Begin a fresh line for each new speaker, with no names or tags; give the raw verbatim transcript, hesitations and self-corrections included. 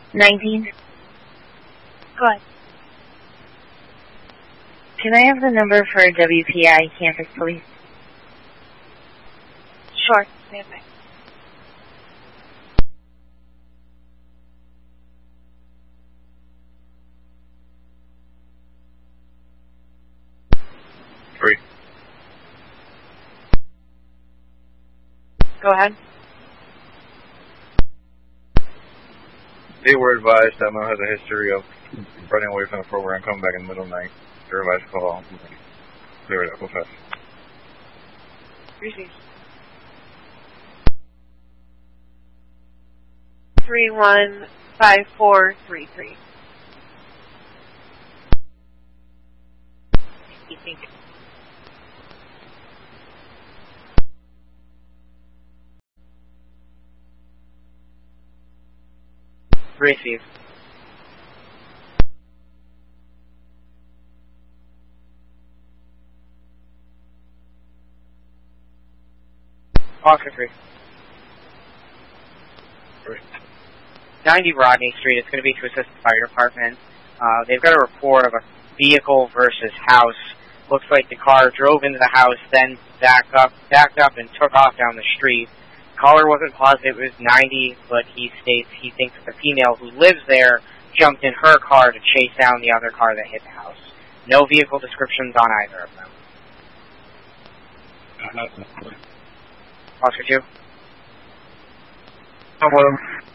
nineteen.
Go ahead.
Can I have the number for W P I Campus Police?
Sure. Stand by.
Three.
Go ahead.
They were advised that Mo has a history of running away from the program, coming back in the middle of the night. They're advised to call. Clear it up. Go fast.
Receive. Three one five four three three. You think?
Receive. Oscar three.
Three.
ninety Rodney Street. It's going to be to assist the fire department. Uh, they've got a report of a vehicle versus house. Looks like the car drove into the house, then backed up, backed up and took off down the street. Caller wasn't positive it was ninety, but he states he thinks the female who lives there jumped in her car to chase down the other car that hit the house. No vehicle descriptions on either of them.
Uh,
Oscar two.
I'm with him.